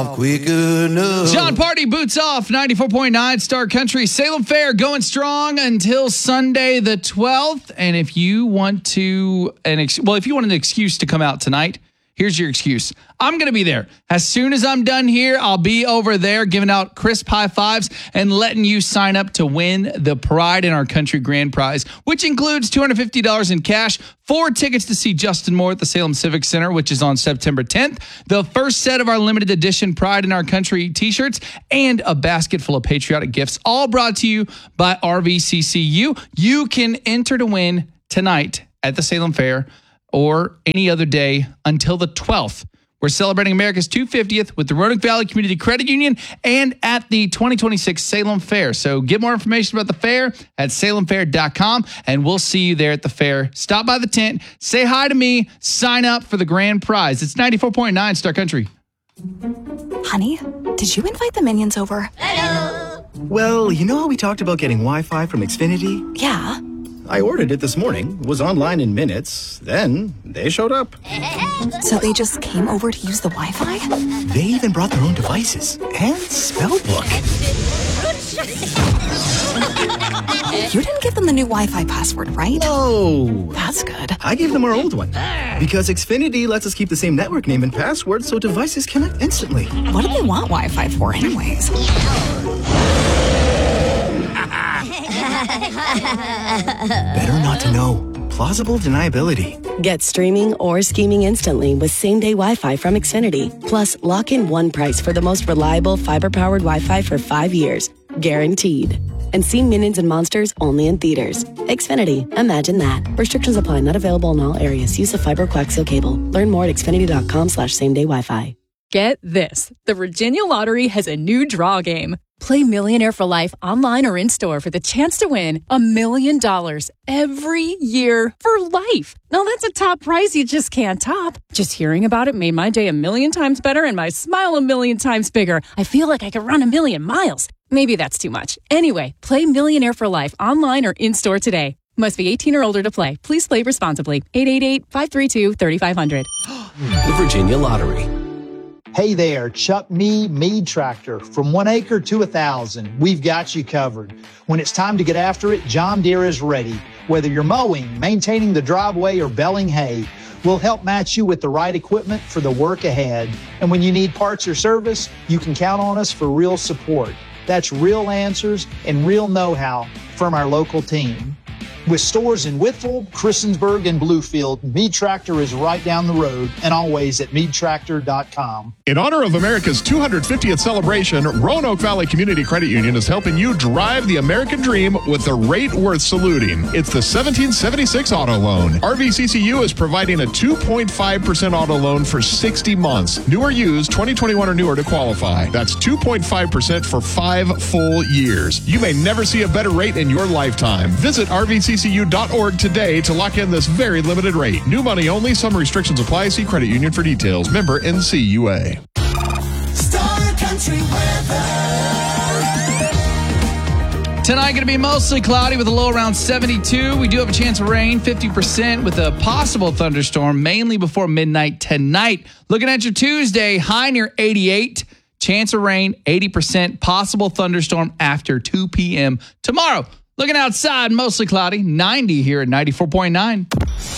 off quick enough. John Party, Boots Off, 94.9 Star Country. Salem Fair going strong until Sunday the 12th. And if you want if you want an excuse to come out tonight, here's your excuse. I'm going to be there. As soon as I'm done here, I'll be over there giving out crisp high fives and letting you sign up to win the Pride in Our Country grand prize, which includes $250 in cash, 4 tickets to see Justin Moore at the Salem Civic Center, which is on September 10th, the first set of our limited edition Pride in Our Country t-shirts, and a basket full of patriotic gifts, all brought to you by RVCCU. You can enter to win tonight at the Salem Fair or any other day until the 12th. We're celebrating America's 250th with the Roanoke Valley Community Credit Union and at the 2026 Salem Fair. So get more information about the fair at salemfair.com, and we'll see you there at the fair. Stop by the tent, say hi to me, sign up for the grand prize. It's 94.9 Star Country. Honey, did you invite the minions over? Hello. Well, you know how we talked about getting Wi-Fi from Xfinity? Yeah. I ordered it this morning, was online in minutes, then they showed up. So they just came over to use the Wi-Fi? They even brought their own devices and spell book. You didn't give them the new Wi-Fi password, right? No. That's good. I gave them our old one because Xfinity lets us keep the same network name and password so devices connect instantly. What do they want Wi-Fi for anyways? Better not to know. Plausible deniability. Get streaming or scheming instantly with same-day Wi-Fi from Xfinity. Plus, lock in one price for the most reliable fiber-powered Wi-Fi for 5 years. Guaranteed. And see Minions and Monsters only in theaters. Xfinity. Imagine that. Restrictions apply. Not available in all areas. Use of fiber coaxial cable. Learn more at xfinity.com/same-day Wi-Fi. Get this. The Virginia Lottery has a new draw game. Play Millionaire for Life online or in-store for the chance to win $1 million every year for life. Now, that's a top prize you just can't top. Just hearing about it made my day 1,000,000 times better and my smile 1,000,000 times bigger. I feel like I could run 1,000,000 miles. Maybe that's too much. Anyway, play Millionaire for Life online or in-store today. Must be 18 or older to play. Please play responsibly. 888-532-3500. The Virginia Lottery. Hey there, Chuck Mead Tractor. From 1 acre to 1,000, we've got you covered. When it's time to get after it, John Deere is ready. Whether you're mowing, maintaining the driveway, or baling hay, we'll help match you with the right equipment for the work ahead. And when you need parts or service, you can count on us for real support. That's real answers and real know-how from our local team. With stores in Whitfield, Christiansburg, and Bluefield, Mead Tractor is right down the road and always at meadtractor.com. In honor of America's 250th celebration, Roanoke Valley Community Credit Union is helping you drive the American dream with a rate worth saluting. It's the 1776 Auto Loan. RVCCU is providing a 2.5% auto loan for 60 months. New or used, 2021 or newer to qualify. That's 2.5% for 5 full years. You may never see a better rate in your lifetime. Visit RVCCU.org today to lock in this very limited rate. New money only. Some restrictions apply. See credit union for details. Member NCUA. Star Country weather. Tonight going to be mostly cloudy with a low around 72. We do have a chance of rain, 50% with a possible thunderstorm, mainly before midnight tonight. Looking at your Tuesday, high near 88. Chance of rain, 80%. Possible thunderstorm after 2 p.m. tomorrow. Looking outside, mostly cloudy, 90 here at 94.9.